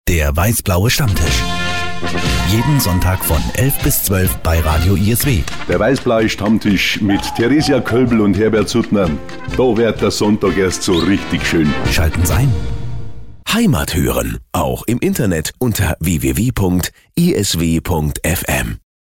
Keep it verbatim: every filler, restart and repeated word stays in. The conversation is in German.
Der weiß-blaue Stammtisch. Jeden Sonntag von elf bis zwölf bei Radio I S W. Der weiß-blaue Stammtisch mit Theresia Kölbel und Herbert Suttner. Da wird der Sonntag erst so richtig schön. Schalten Sie ein. Heimat hören, auch im Internet unter w w w punkt i s w punkt f m.